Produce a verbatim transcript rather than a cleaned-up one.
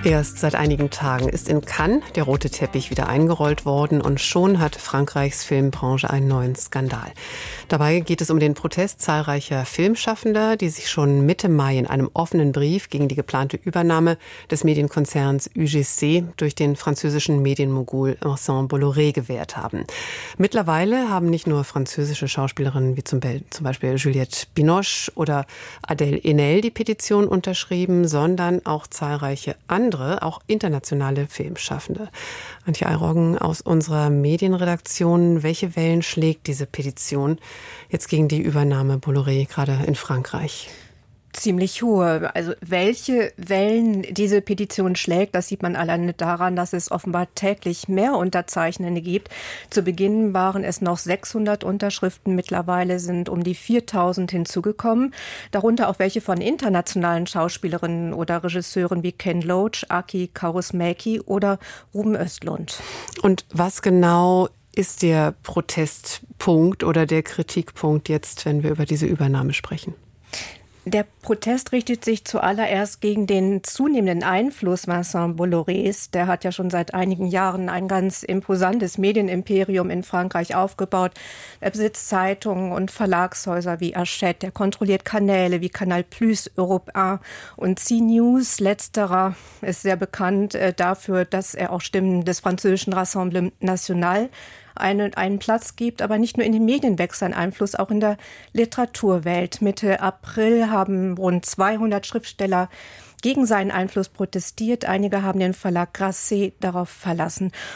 Erst seit einigen Tagen ist in Cannes der rote Teppich wieder eingerollt worden und schon hat Frankreichs Filmbranche einen neuen Skandal. Dabei geht es um den Protest zahlreicher Filmschaffender, die sich schon Mitte Mai in einem offenen Brief gegen die geplante Übernahme des Medienkonzerns U G C durch den französischen Medienmogul Vincent Bolloré gewehrt haben. Mittlerweile haben nicht nur französische Schauspielerinnen wie zum Beispiel Juliette Binoche oder Adèle Haenel die Petition unterschrieben, sondern auch zahlreiche andere auch internationale Filmschaffende. Antje Eiroggen aus unserer Medienredaktion. Welche Wellen schlägt diese Petition jetzt gegen die Übernahme Bolloré gerade in Frankreich? Ziemlich hohe. Also welche Wellen diese Petition schlägt, das sieht man alleine daran, dass es offenbar täglich mehr Unterzeichnende gibt. Zu Beginn waren es noch sechshundert Unterschriften, mittlerweile sind um die viertausend hinzugekommen. Darunter auch welche von internationalen Schauspielerinnen oder Regisseuren wie Ken Loach, Aki Kaurismäki oder Ruben Östlund. Und was genau ist der Protestpunkt oder der Kritikpunkt jetzt, wenn wir über diese Übernahme sprechen? Der Protest richtet sich zuallererst gegen den zunehmenden Einfluss Vincent Bollorés. Der hat ja schon seit einigen Jahren ein ganz imposantes Medienimperium in Frankreich aufgebaut. Er besitzt Zeitungen und Verlagshäuser wie Hachette. Er kontrolliert Kanäle wie Canal Plus, Europe eins und C-News. Letzterer ist sehr bekannt dafür, dass er auch Stimmen des französischen Rassemblement National einen, einen Platz gibt, aber nicht nur in den Medien wächst sein Einfluss, auch in der Literaturwelt. Mitte April haben rund zweihundert Schriftsteller gegen seinen Einfluss protestiert. Einige haben den Verlag Grasset darauf verlassen.